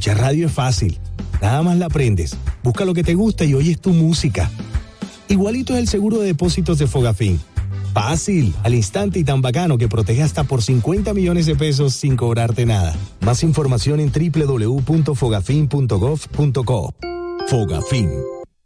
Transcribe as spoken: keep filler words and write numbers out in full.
Escuchar radio es fácil. Nada más la prendes, busca lo que te gusta y oyes tu música. Igualito es el seguro de depósitos de Fogafín. Fácil, al instante y tan bacano que protege hasta por cincuenta millones de pesos sin cobrarte nada. Más información en doble u doble u doble u punto fogafin punto gov punto co. Fogafín,